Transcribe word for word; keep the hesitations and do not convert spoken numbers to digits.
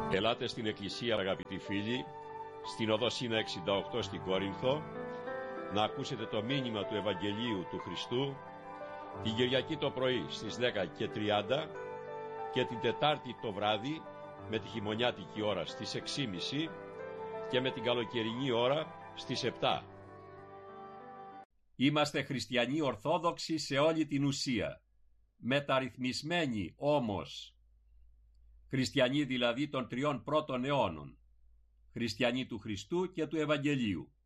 Ελάτε στην Εκκλησία, αγαπητοί φίλοι, στην οδό Σίνα εξήντα οκτώ στην Κόρινθο, να ακούσετε το μήνυμα του Ευαγγελίου του Χριστού την Κυριακή το πρωί στις δέκα και τριάντα και την Τετάρτη το βράδυ με τη χειμωνιάτικη ώρα στις έξι και μισή και με την καλοκαιρινή ώρα στις επτά. Είμαστε χριστιανοί Ορθόδοξοι σε όλη την ουσία, μεταρρυθμισμένοι όμως. Χριστιανοί δηλαδή των τριών πρώτων αιώνων, χριστιανοί του Χριστού και του Ευαγγελίου.